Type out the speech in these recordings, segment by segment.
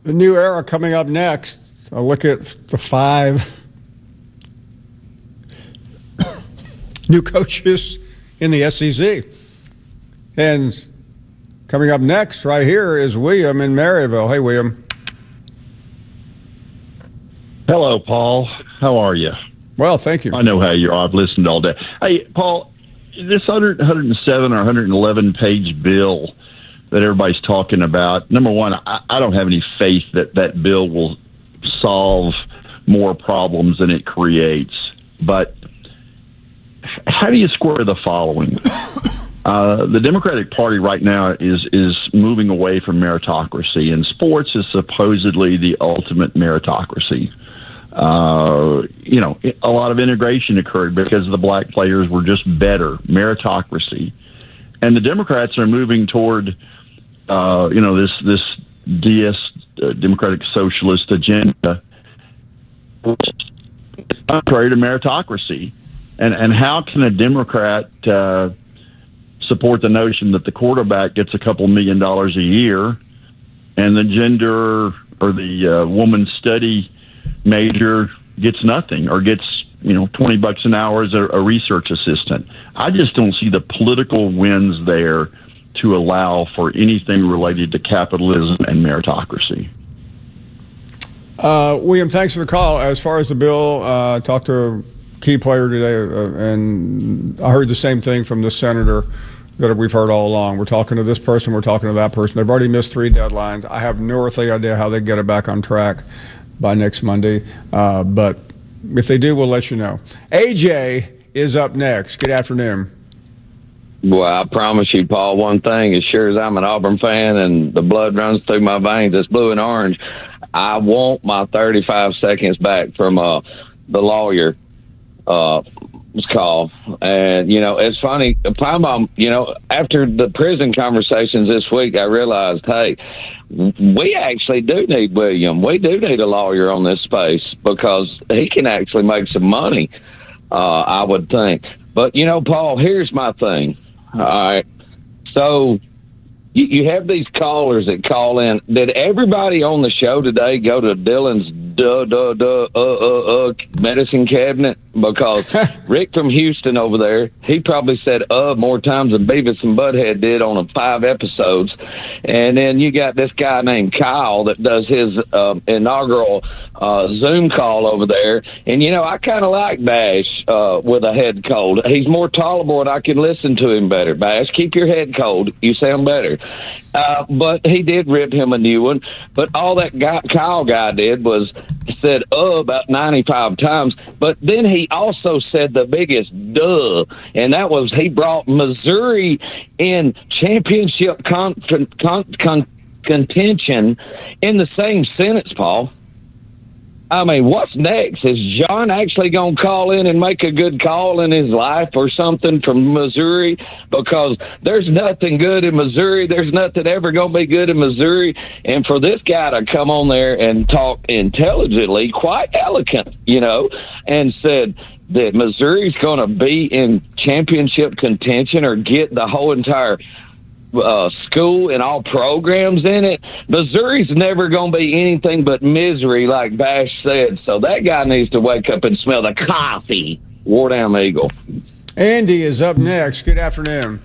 the new era coming up next. I look at the 5 new coaches in the SEC. And coming up next right here is William in Maryville. Hey, William. Hello, Paul. How are you? Well, thank you. I know how you are. I've listened all day. Hey, Paul, this 107 or 111-page bill that everybody's talking about, number one, I don't have any faith that that bill will solve more problems than it creates. But how do you square the following? The Democratic Party right now is moving away from meritocracy, and sports is supposedly the ultimate meritocracy. A lot of integration occurred because the black players were just better, meritocracy. And the Democrats are moving toward, this Democratic Socialist agenda, which is contrary to meritocracy. And how can a Democrat support the notion that the quarterback gets a couple $1 million a year and the gender or the woman study major gets nothing or gets $20 an hour as a research assistant? I just don't see the political wins there to allow for anything related to capitalism and meritocracy. William, thanks for the call. As far as the bill, talked to a key player today, and I heard the same thing from the senator that we've heard all along. We're talking to this person, we're talking to that person. They've already missed 3 deadlines. I have no earthly idea how they get it back on track by next Monday. But if they do, we'll let you know. AJ is up next. Good afternoon. Well, I promise you, Paul, one thing, as sure as I'm an Auburn fan and the blood runs through my veins, it's blue and orange, I want my 35 seconds back from the lawyer call. And, it's funny, Palmbom, after the prison conversations this week, I realized, hey, we actually do need William. We do need a lawyer on this space because he can actually make some money, I would think. But, Paul, here's my thing. All right. So you have these callers that call in. Did everybody on the show today go to Dylan's medicine cabinet? Because Rick from Houston over there, he probably said more times than Beavis and Butthead did on 5 episodes. And then you got this guy named Kyle that does his inaugural Zoom call over there. And, I kind of like Bash with a head cold. He's more tolerable and I can listen to him better. Bash, keep your head cold. You sound better. But he did rip him a new one. But all that Kyle guy did was said about 95 times. But then he also said the biggest duh, and that was he brought Missouri in championship contention in the same sentence, Paul. I mean, what's next? Is John actually going to call in and make a good call in his life or something from Missouri? Because there's nothing good in Missouri. There's nothing ever going to be good in Missouri. And for this guy to come on there and talk intelligently, quite elegant, and said that Missouri's going to be in championship contention or get the whole entire school and all programs in it. Missouri's never going to be anything but misery, like Bash said. So that guy needs to wake up and smell the coffee. War Down Eagle. Andy is up next. Good afternoon.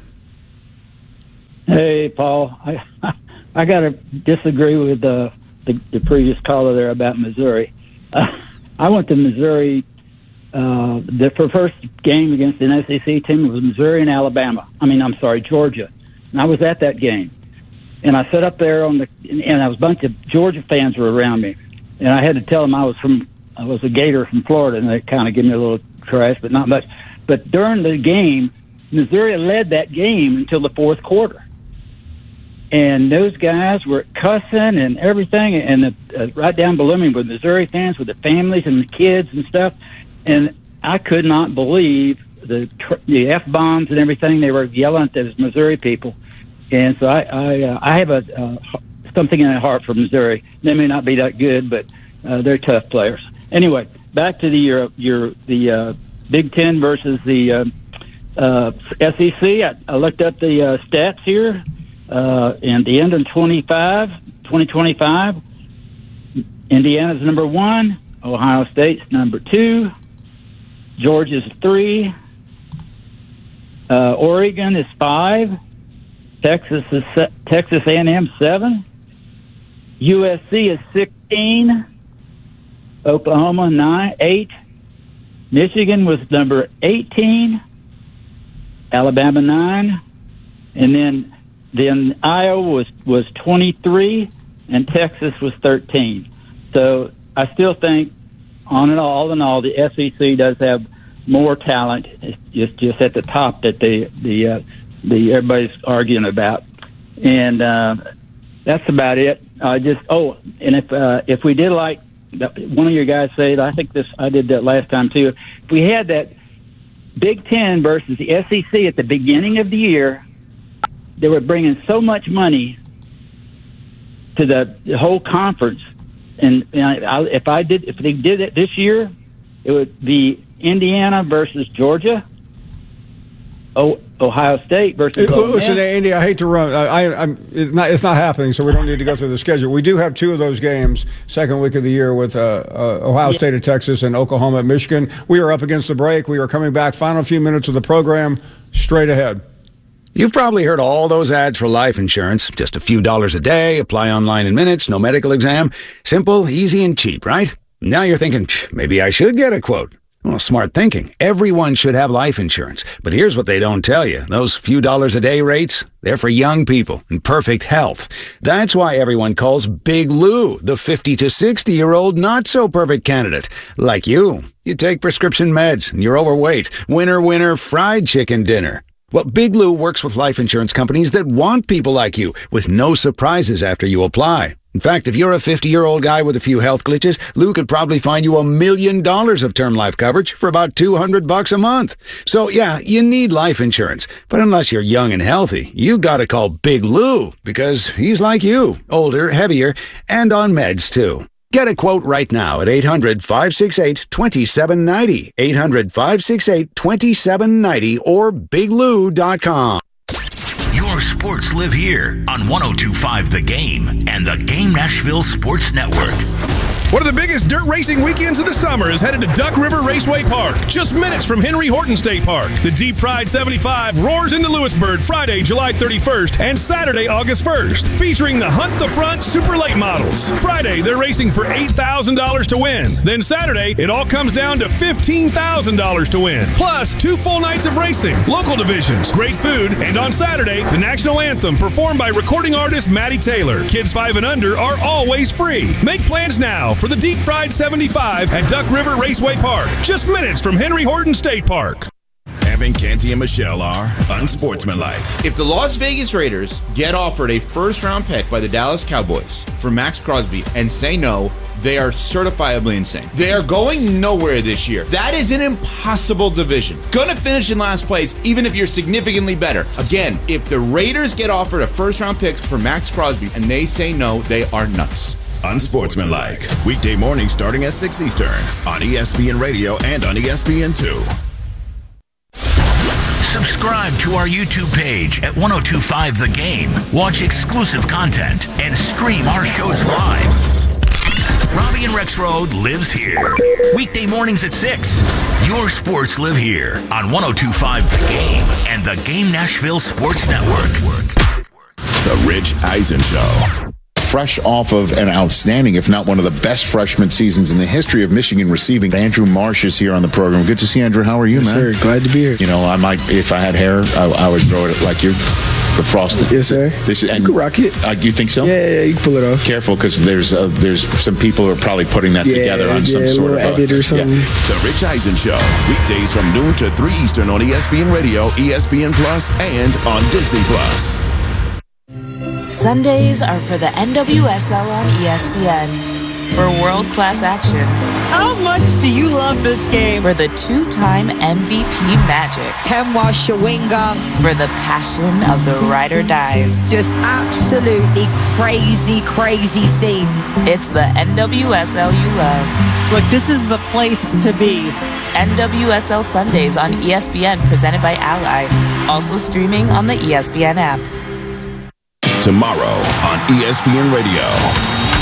Hey, Paul. I got to disagree with the previous caller there about Missouri. I went to Missouri. The first game against an SEC team was Missouri and Georgia. And I was at that game. And I sat up there and a bunch of Georgia fans were around me. And I had to tell them I was a Gator from Florida, and they kind of gave me a little trash, but not much. But during the game, Missouri led that game until the fourth quarter. And those guys were cussing and everything. And right down below me were Missouri fans with the families and the kids and stuff. And I could not believe the F-bombs and everything they were yelling at those Missouri people. And so I have something in my heart for Missouri. They may not be that good, but they're tough players. Anyway, back to the Big Ten versus the SEC. I looked up the stats here. And the end of 2025, Indiana's number 1. Ohio State's number 2. Georgia's 3. Oregon is 5. Texas A&M 7. USC is 16. Oklahoma 8. Michigan was number 18. Alabama 9. And then Iowa was 23, and Texas was 13. So I still think, all in all, the SEC does have more talent. It's just at the top that the everybody's arguing about, and that's about it. If we did like one of your guys said, I think I did that last time too. If we had that Big Ten versus the SEC at the beginning of the year, they were bringing so much money to the whole conference, and if they did it this year, it would be Indiana versus Georgia, Ohio State versus Ole Miss. Listen, Andy, I hate to run. It's not happening, so we don't need to go through the schedule. We do have 2 of those games, second week of the year, with Ohio State at Texas and Oklahoma at Michigan. We are up against the break. We are coming back. Final few minutes of the program, straight ahead. You've probably heard all those ads for life insurance. Just a few dollars a day, apply online in minutes, no medical exam. Simple, easy, and cheap, right? Now you're thinking, maybe I should get a quote. Well, smart thinking. Everyone should have life insurance. But here's what they don't tell you. Those few dollars a day rates, they're for young people in perfect health. That's why everyone calls Big Lou the 50 to 60-year-old not-so-perfect candidate. Like you. You take prescription meds and you're overweight. Winner, fried chicken dinner. Well, Big Lou works with life insurance companies that want people like you, with no surprises after you apply. In fact, if you're a 50-year-old guy with a few health glitches, Lou could probably find you $1 million of term life coverage for about $200 a month. So, yeah, you need life insurance. But unless you're young and healthy, you gotta call Big Lou, because he's like you, older, heavier, and on meds, too. Get a quote right now at 800-568-2790, 800-568-2790, or biglou.com. Your sports live here on 102.5 The Game and the Game Nashville Sports Network. One of the biggest dirt racing weekends of the summer is headed to Duck River Raceway Park, just minutes from Henry Horton State Park. The Deep Fried 75 roars into Lewisburg Friday, July 31st and Saturday, August 1st, featuring the Hunt the Front Super Late models. Friday, they're racing for $8,000 to win. Then Saturday, it all comes down to $15,000 to win. Plus, 2 full nights of racing, local divisions, great food, and on Saturday, the national anthem performed by recording artist Maddie Taylor. Kids 5 and under are always free. Make plans now for the Deep Fried 75 at Duck River Raceway Park, just minutes from Henry Horton State Park. Evan, Canty, and Michelle are unsportsmanlike. If the Las Vegas Raiders get offered a first-round pick by the Dallas Cowboys for Max Crosby and say no, they are certifiably insane. They are going nowhere this year. That is an impossible division. Gonna finish in last place, even if you're significantly better. Again, if the Raiders get offered a first-round pick for Max Crosby and they say no, they are nuts. Unsportsmanlike. Weekday mornings starting at 6 Eastern on ESPN Radio and on ESPN2. Subscribe to our YouTube page at 102.5 The Game. Watch exclusive content and stream our shows live. Robbie and Rexroad lives here. Weekday mornings at 6. Your sports live here on 102.5 The Game and the Game Nashville Sports Network. The Rich Eisen Show. Fresh off of an outstanding, if not one of the best freshman seasons in the history of Michigan receiving. Andrew Marsh is here on the program. Good to see you, Andrew. How are you, man? Sir, glad to be here. You know, I might, if I had hair, I would throw it like you. The frosted. Yes, sir. You can rock it. You think so? Yeah, you can pull it off. Careful, because there's some people who are probably putting that together on some sort of edit or something. The Rich Eisen Show. Weekdays from noon to 3 Eastern on ESPN Radio, ESPN Plus, and on Disney Plus. Sundays are for the NWSL on ESPN. For world-class action. How much do you love this game? For the 2-time MVP Magic. Temwa Shawinga. For the passion of the ride or dies. Just absolutely crazy, crazy scenes. It's the NWSL you love. Look, this is the place to be. NWSL Sundays on ESPN, presented by Ally. Also streaming on the ESPN app. Tomorrow on ESPN Radio.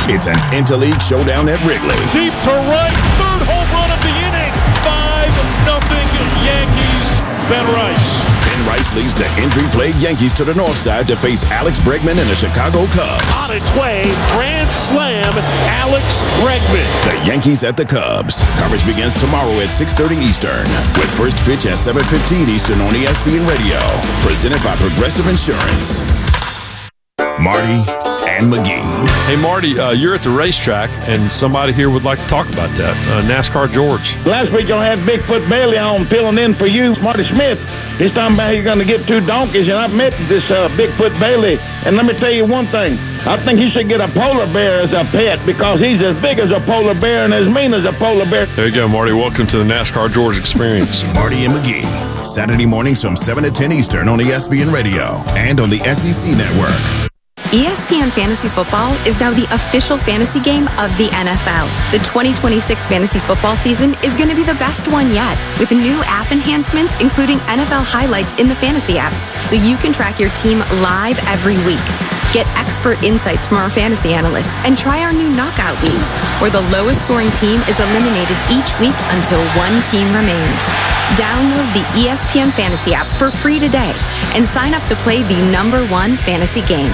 It's an interleague showdown at Wrigley. Deep to right, third home run of the inning. 5-0 Yankees. Ben Rice. Ben Rice leads the injury-plagued Yankees to the north side to face Alex Bregman and the Chicago Cubs. On its way, grand slam, Alex Bregman. The Yankees at the Cubs. Coverage begins tomorrow at 6:30 Eastern, with first pitch at 7:15 Eastern on ESPN Radio. Presented by Progressive Insurance. Marty and McGee. Hey, Marty, you're at the racetrack, and somebody here would like to talk about that. NASCAR George. Last week, you'll have Bigfoot Bailey on filling in for you, Marty Smith. This time about you're going to get 2 donkeys, and I've met this Bigfoot Bailey. And let me tell you one thing. I think he should get a polar bear as a pet because he's as big as a polar bear and as mean as a polar bear. There you go, Marty. Welcome to the NASCAR George experience. Marty and McGee. Saturday mornings from 7 to 10 Eastern on ESPN Radio and on the SEC Network. ESPN Fantasy Football is now the official fantasy game of the NFL. The 2026 fantasy football season is going to be the best one yet, with new app enhancements including NFL highlights in the fantasy app, so you can track your team live every week. Get expert insights from our fantasy analysts and try our new knockout leagues, where the lowest scoring team is eliminated each week until one team remains. Download the ESPN Fantasy app for free today and sign up to play the #1 fantasy game.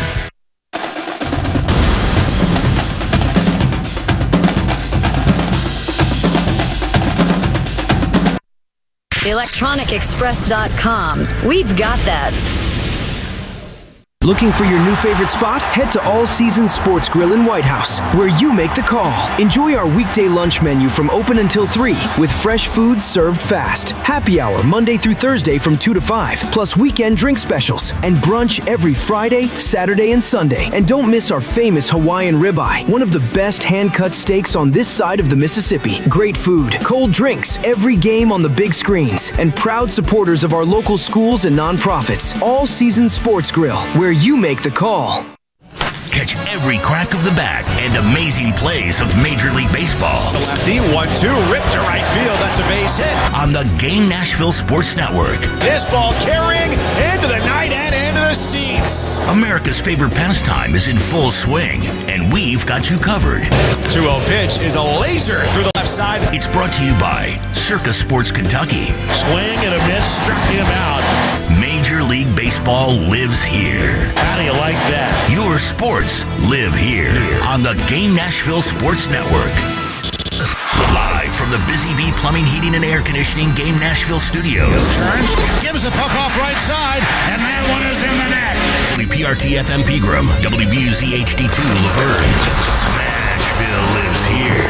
ElectronicExpress.com. We've got that. Looking for your new favorite spot? Head to All Season Sports Grill in White House, where you make the call. Enjoy our weekday lunch menu from open until 3, with fresh foods served fast. Happy hour Monday through Thursday from 2 to 5, plus weekend drink specials. And brunch every Friday, Saturday, and Sunday. And don't miss our famous Hawaiian ribeye, one of the best hand-cut steaks on this side of the Mississippi. Great food, cold drinks, every game on the big screens, and proud supporters of our local schools and nonprofits. All Season Sports Grill, where you make the call. Catch every crack of the bat and amazing plays of Major League Baseball. The lefty, 1-2, ripped to right field. That's a base hit. On the Game Nashville Sports Network. This ball carrying into the night and into the seats. America's favorite pastime is in full swing, and we've got you covered. 2-0 pitch is a laser through the left side. It's brought to you by Circus Sports Kentucky. Swing and a miss, struck him out. Major League Baseball lives here. How do you like that? Your sports live here on the Game Nashville Sports Network. Live from the Busy Bee Plumbing, Heating, and Air Conditioning Game Nashville Studios. Gives the puck off right side, and that one is in the net. WPRT-FM Pegram, WBUZ-HD2 Laverne. Smashville lives here.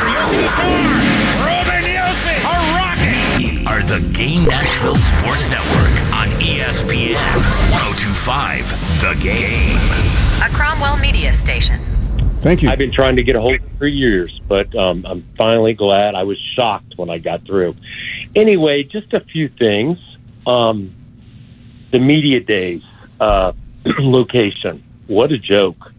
Ruben Yossi, a rocket. We are the Game Nashville Sports Network on ESPN 1025 The Game. A Cromwell Media Station. Thank you. I've been trying to get a hold of it for years, but I'm finally glad. I was shocked when I got through. Anyway, just a few things. The media days location. What a joke.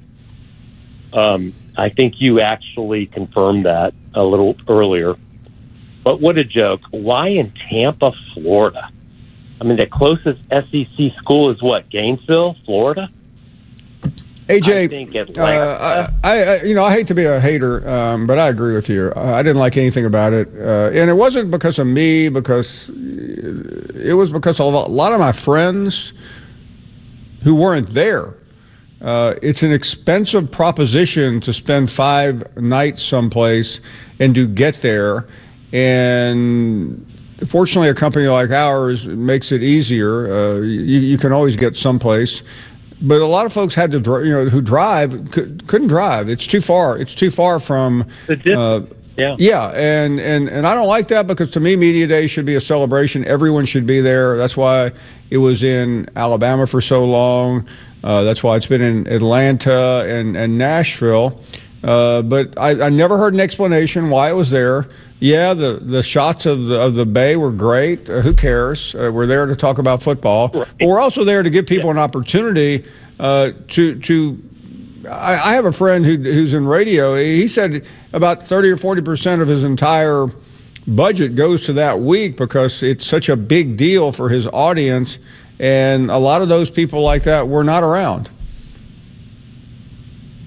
I think you actually confirmed that a little earlier. But what a joke. Why in Tampa, Florida? I mean, the closest SEC school is what? Gainesville, Florida? AJ, I think Atlanta. I hate to be a hater, but I agree with you. I didn't like anything about it, and it wasn't because of me. Because it was because of a lot of my friends who weren't there. It's an expensive proposition to spend 5 nights someplace and to get there, and fortunately, a company like ours makes it easier. You can always get someplace. But a lot of folks had to, who drive couldn't drive. It's too far. It's too far from. Yeah, and I don't like that because to me, Media Day should be a celebration. Everyone should be there. That's why it was in Alabama for so long. That's why it's been in Atlanta and Nashville. But I never heard an explanation why it was there. Yeah, the shots of the Bay were great. Who cares? We're there to talk about football. Right. But we're also there to give people an opportunity to. I have a friend who's in radio. He said about 30 or 40% of his entire budget goes to that week because it's such a big deal for his audience, and a lot of those people like that were not around.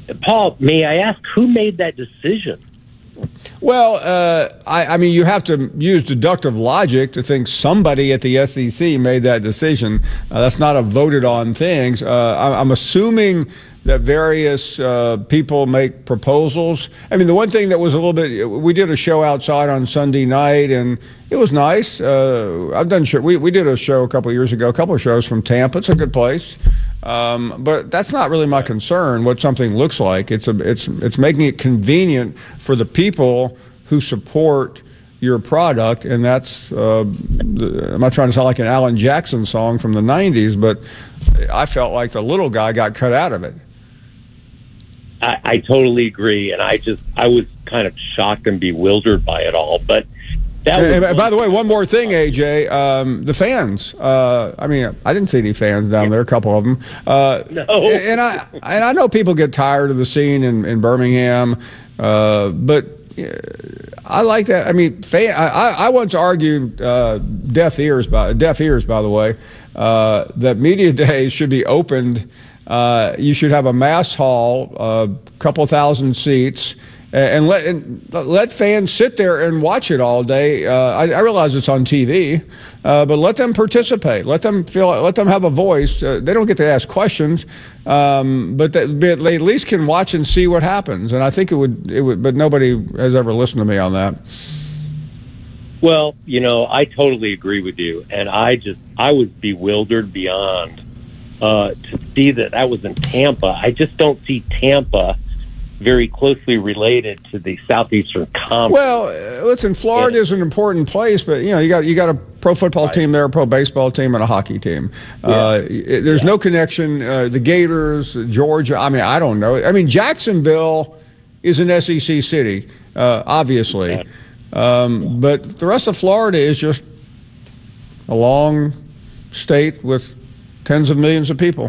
Paul, may I ask who made that decision? Well, I mean, you have to use deductive logic to think somebody at the SEC made that decision. That's not a voted-on thing. I'm assuming that various people make proposals. I mean, the one thing that was a little bit, we did a show outside on Sunday night, and it was nice. I've done we did a show a couple of years ago, a couple of shows from Tampa. It's a good place. But that's not really my concern, what something looks like. It's making it convenient for the people who support your product, and that's, I'm not trying to sound like an Alan Jackson song from the 90s, but I felt like the little guy got cut out of it. I totally agree, and I was kind of shocked and bewildered by it all, but and by the way, one more thing, AJ, the fans. I mean, I didn't see any fans down there, a couple of them. No. And I know people get tired of the scene in Birmingham, but I like that. I mean, I once argued, deaf ears, by the way, that media days should be opened. You should have a mass hall, a couple thousand seats, and let fans sit there and watch it all day. I realize it's on TV, but let them participate. Let them have a voice. They don't get to ask questions, but they at least can watch and see what happens. And I think it would. But nobody has ever listened to me on that. Well, I totally agree with you, and I was bewildered beyond to see that was in Tampa. I just don't see Tampa very closely related to the Southeastern Conference. Well, listen, Florida is an important place, but you got a pro football team there, a pro baseball team, and a hockey team. There's no connection. The Gators, Georgia. I mean, I don't know. I mean, Jacksonville is an SEC city, obviously, but the rest of Florida is just a long state with tens of millions of people.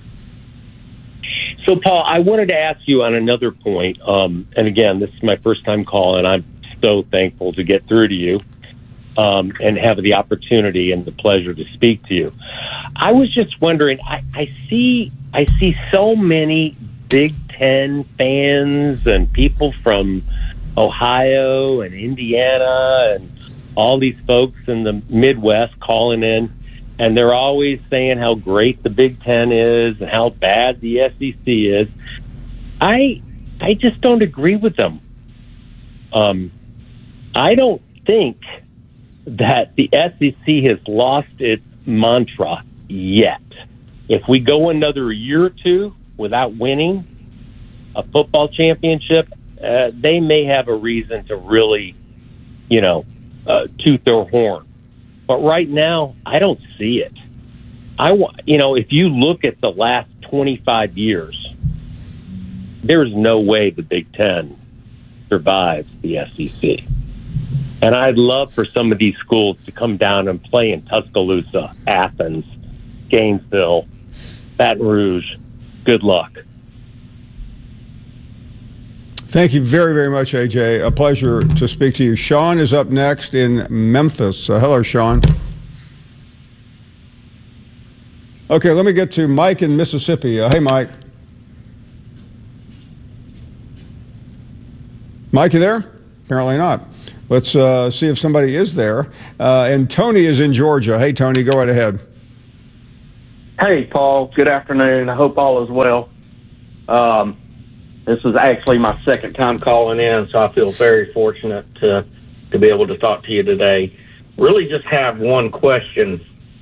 So, Paul, I wanted to ask you on another point, and again, this is my first time calling. I'm so thankful to get through to you and have the opportunity and the pleasure to speak to you. I was just wondering, I see so many Big Ten fans and people from Ohio and Indiana and all these folks in the Midwest calling in. And they're always saying how great the Big Ten is and how bad the SEC is. I just don't agree with them. I don't think that the SEC has lost its mantra yet. If we go another year or two without winning a football championship, they may have a reason to really, toot their horn. But right now, I don't see it. If you look at the last 25 years, there's no way the Big Ten survives the SEC. And I'd love for some of these schools to come down and play in Tuscaloosa, Athens, Gainesville, Baton Rouge. Good luck. Thank you very, very much, AJ. A pleasure to speak to you. Sean is up next in Memphis. Hello, Sean. Okay, let me get to Mike in Mississippi. Hey, Mike. Mike, you there? Apparently not. Let's see if somebody is there. And Tony is in Georgia. Hey, Tony, go right ahead. Hey, Paul. Good afternoon. I hope all is well. This is actually my second time calling in, so I feel very fortunate to be able to talk to you today. Really just have one question.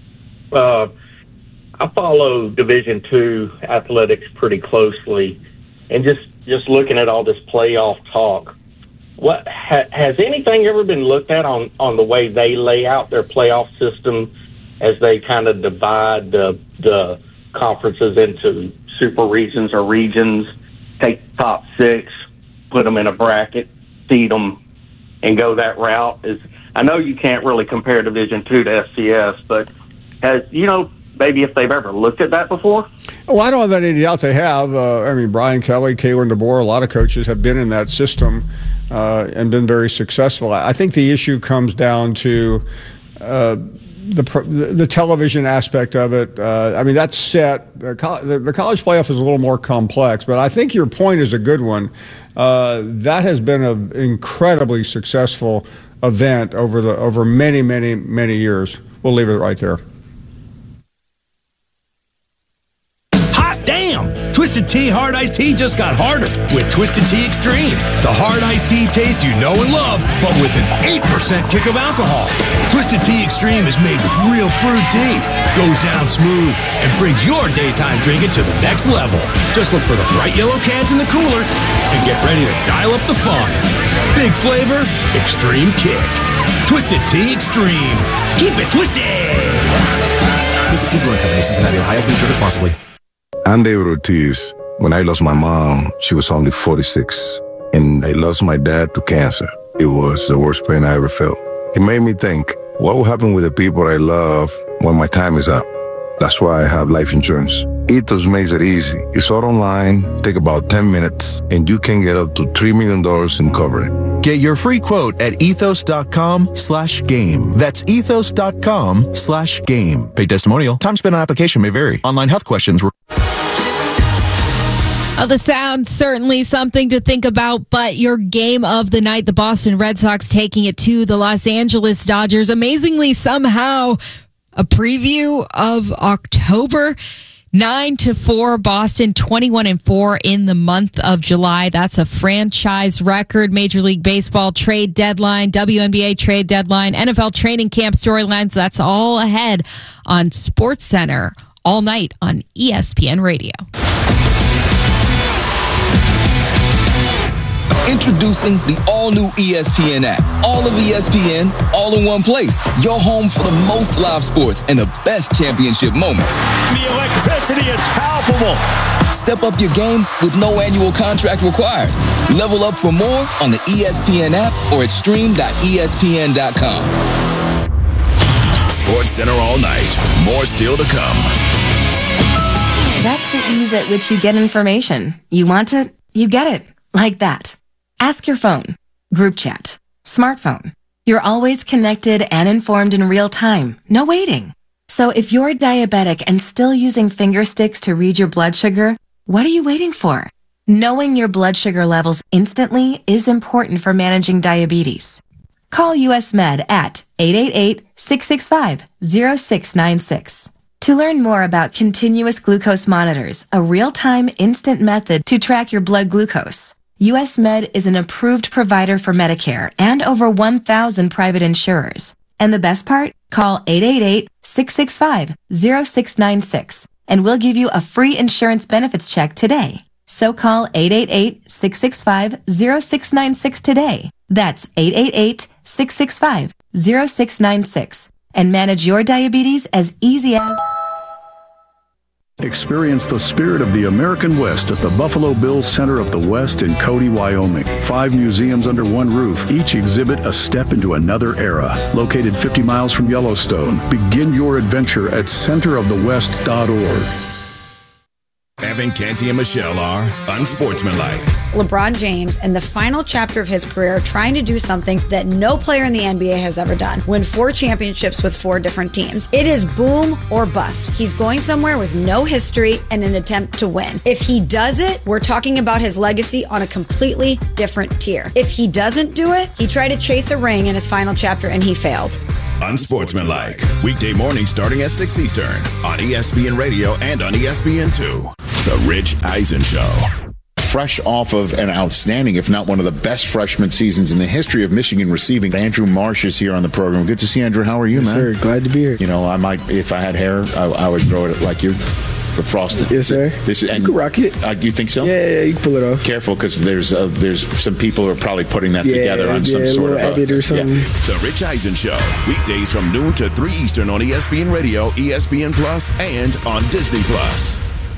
I follow Division II athletics pretty closely, and just looking at all this playoff talk, what has anything ever been looked at on the way they lay out their playoff system as they kind of divide the conferences into super regions or regions? Take the top six, put them in a bracket, seed them, and go that route. I know you can't really compare Division II to FCS, but maybe if they've ever looked at that before? Oh, I don't have any doubt they have. Brian Kelly, Kalen DeBoer, a lot of coaches have been in that system and been very successful. I think the issue comes down to the television aspect of it. I mean, that's set. The college playoff is a little more complex, but I think your point is a good one. That has been an incredibly successful event over many, many, many years. We'll leave it right there. Hot damn! Twisted Tea Hard Iced Tea just got harder with Twisted Tea Extreme. The hard iced tea taste you know and love, but with an 8% kick of alcohol. Twisted Tea Extreme is made with real fruit tea, goes down smooth, and brings your daytime drinking to the next level. Just look for the bright yellow cans in the cooler and get ready to dial up the fun. Big flavor, extreme kick. Twisted Tea Extreme. Keep it twisted! Visit Tea Brewing Company, Cincinnati, Ohio. Please drink responsibly. I'm David Ortiz. When I lost my mom, she was only 46. And I lost my dad to cancer. It was the worst pain I ever felt. It made me think, what will happen with the people I love when my time is up? That's why I have life insurance. Ethos makes it easy. It's all online, take about 10 minutes, and you can get up to $3 million in coverage. Get your free quote at ethos.com/game. That's ethos.com/game. Paid testimonial. Time spent on application may vary. Online health questions were... Oh, the sound, certainly something to think about, but your game of the night, the Boston Red Sox taking it to the Los Angeles Dodgers. Amazingly, somehow, a preview of October. 9-4, Boston 21-4 in the month of July. That's a franchise record. Major League Baseball trade deadline, WNBA trade deadline, NFL training camp storylines. That's all ahead on SportsCenter all night on ESPN Radio. Introducing the all-new ESPN app. All of ESPN, all in one place. Your home for the most live sports and the best championship moments. The electricity is palpable. Step up your game with no annual contract required. Level up for more on the ESPN app or at stream.espn.com. SportsCenter all night. More still to come. That's the ease at which you get information. You want it, you get it. Like that. Ask your phone, group chat, smartphone. You're always connected and informed in real time. No waiting. So if you're diabetic and still using finger sticks to read your blood sugar, what are you waiting for? Knowing your blood sugar levels instantly is important for managing diabetes. Call US Med at 888-665-0696. To learn more about continuous glucose monitors, a real-time instant method to track your blood glucose. US Med is an approved provider for Medicare and over 1,000 private insurers. And the best part? Call 888-665-0696 and we'll give you a free insurance benefits check today. So call 888-665-0696 today. That's 888-665-0696 and manage your diabetes as easy as... Experience the spirit of the American West at the Buffalo Bills Center of the West in Cody, Wyoming. 5 museums under one roof, each exhibit a step into another era. Located 50 miles from Yellowstone, begin your adventure at centerofthewest.org. Evan Canty and Michelle are unsportsmanlike. LeBron James, in the final chapter of his career, trying to do something that no player in the NBA has ever done. Win 4 championships with 4 different teams. It is boom or bust. He's going somewhere with no history and an attempt to win. If he does it, we're talking about his legacy on a completely different tier. If he doesn't do it, he tried to chase a ring in his final chapter and he failed. Unsportsmanlike. Weekday mornings starting at 6 Eastern on ESPN Radio and on ESPN2. The Rich Eisen Show. Fresh off of an outstanding, if not one of the best freshman seasons in the history of Michigan receiving. Andrew Marsh is here on the program. Good to see you, Andrew. How are you, man? Sir, glad to be here. You know, I might, if I had hair, I would grow it like you. The frosted. Yes, sir. You can rock it. You think so? Yeah, you can pull it off. Careful, because there's some people who are probably putting that together on some sort of edit or something. Yeah. The Rich Eisen Show, weekdays from noon to 3 Eastern on ESPN Radio, ESPN Plus, and on Disney Plus.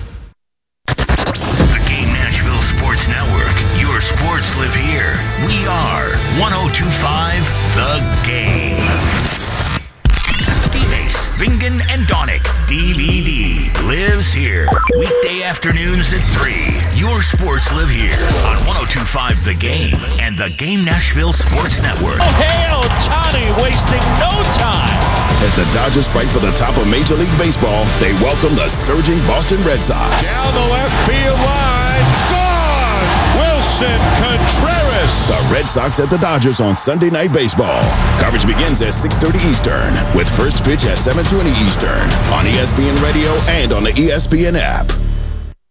The Game Nashville Sports Network. Your sports live here. We are 102.5 The Game. D-Base, Bingen, and Donick. DVD lives here. Weekday afternoons at 3. Your sports live here on 102.5 1025 The Game and the Game Nashville Sports Network. Oh, hell, Johnny wasting no time. As the Dodgers fight for the top of Major League Baseball, they welcome the surging Boston Red Sox. Down the left field line. Gone! Wilson Contreras. The Red Sox at the Dodgers on Sunday Night Baseball. Coverage begins at 6:30 Eastern, with first pitch at 7:20 Eastern on ESPN Radio and on the ESPN app.